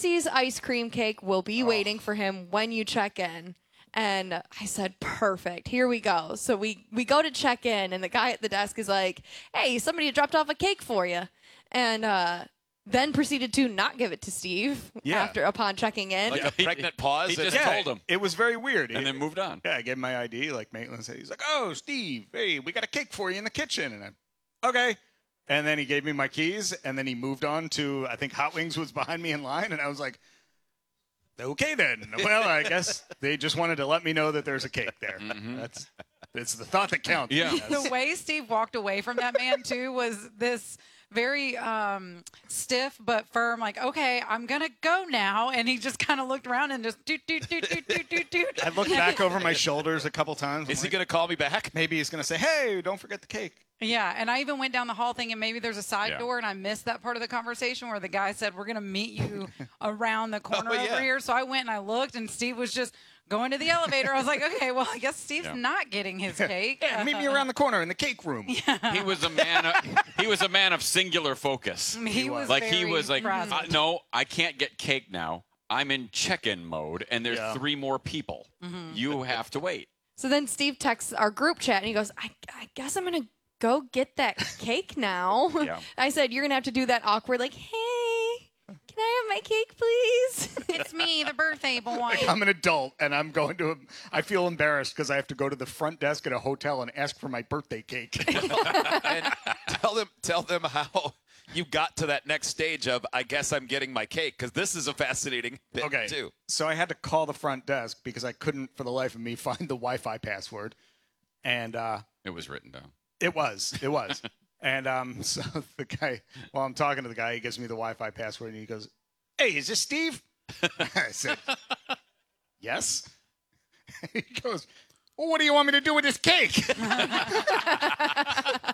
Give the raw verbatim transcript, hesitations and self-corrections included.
Reese's ice cream cake will be Oh. waiting for him when you check in. And I said, perfect. Here we go. So we, we go to check in, and the guy at the desk is like, hey, somebody dropped off a cake for you. And uh, then proceeded to not give it to Steve Yeah. after upon checking in. Like a pregnant pause. he and- just Yeah, told him. It was very weird. And It- then moved on. Yeah, I gave him my I D, like Maitland said. He's like, oh, Steve, hey, we got a cake for you in the kitchen. And I, okay. And then he gave me my keys, and then he moved on to, I think Hot Wings was behind me in line, and I was like, okay then. Well, I guess they just wanted to let me know that there's a cake there. Mm-hmm. That's it's the thought that counts. Yeah. I guess. The way Steve walked away from that man too was this very um, stiff but firm, like, okay, I'm gonna go now, and he just kind of looked around and just doot doot doot doot doot doot doot. I looked back over my shoulders a couple times. I'm Is he like, going to call me back? maybe he's going to say, hey, don't forget the cake. Yeah, and I even went down the hall thinking maybe there's a side Yeah. door, and I missed that part of the conversation where the guy said, we're going to meet you around the corner Oh, yeah. over here. So I went and I looked, and Steve was just going to the elevator. I was like, okay, well, I guess Steve's Yeah. not getting his cake. Yeah, meet me around the corner in the cake room. He was a man. Of, he was a man of singular focus. He was Like he very was like, present. uh, no, I can't get cake now. I'm in check-in mode, and there's Yeah. three more people. You have to wait. So then Steve texts our group chat, and he goes, I, I guess I'm going to go get that cake now. Yeah. I said, you're going to have to do that awkward, like, hey, can I have my cake, please? It's me, the birthday boy. I'm an adult, and I'm going to. I feel embarrassed because I have to go to the front desk at a hotel and ask for my birthday cake. And tell them, tell them how you got to that next stage of, I guess I'm getting my cake, because this is a fascinating bit, Okay. too. So I had to call the front desk because I couldn't, for the life of me, find the Wi-Fi password, and uh, It was written down. it was, it was, and um, so the guy, while I'm talking to the guy, he gives me the Wi-Fi password, and he goes, "Hey, is this Steve?" I said, "Yes." He goes, well, what do you want me to do with this cake?